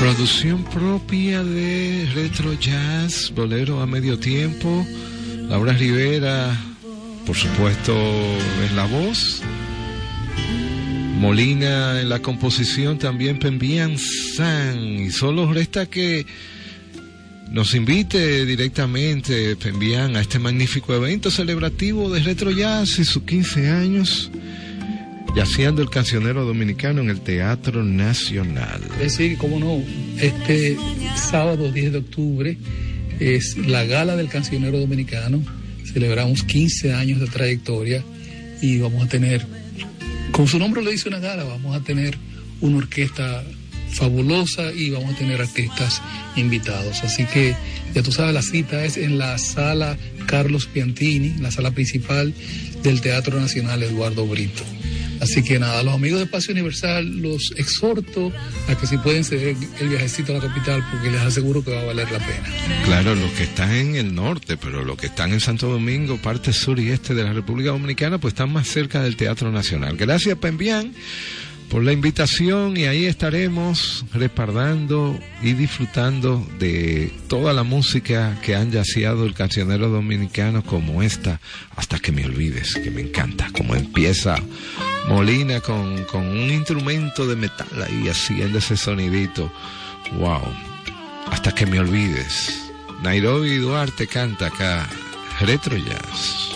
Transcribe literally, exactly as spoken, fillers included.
Producción propia de Retro Jazz, bolero a medio tiempo. Laura Rivera, por supuesto, en la voz. Molina en la composición, también Pembian San. Y solo resta que nos invite directamente, Pembian, a este magnífico evento celebrativo de Retro Jazz y sus quince años, yaceando el cancionero dominicano en el Teatro Nacional. Es decir, cómo no, este sábado diez de octubre es la gala del cancionero dominicano. Celebramos quince años de trayectoria y vamos a tener, como su nombre lo dice, una gala. Vamos a tener una orquesta fabulosa y vamos a tener artistas invitados. Así que ya tú sabes, la cita es en la sala Carlos Piantini, la sala principal del Teatro Nacional Eduardo Brito. Así que nada, los amigos de Espacio Universal los exhorto a que si pueden ceder el viajecito a la capital, porque les aseguro que va a valer la pena. Claro, los que están en el norte, pero los que están en Santo Domingo, parte sur y este de la República Dominicana, pues están más cerca del Teatro Nacional. Gracias, Pembian, por la invitación, y ahí estaremos respaldando y disfrutando de toda la música que han yaceado el cancionero dominicano, como esta, Hasta que me olvides, que me encanta, como empieza Molina con, con un instrumento de metal ahí haciendo ese sonidito. Wow, Hasta que me olvides. Nairobi Duarte canta acá Retro Jazz.